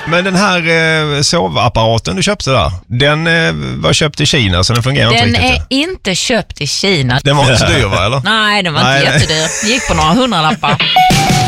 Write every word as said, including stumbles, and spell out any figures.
Men den här eh, sovapparaten du köpte där, den eh, var köpt i Kina så den fungerar Den inte riktigt. är inte köpt i Kina. Den var inte så dyr va, eller? Nej, den var inte Nej, nej. jättedyr. Gick på några hundralappar.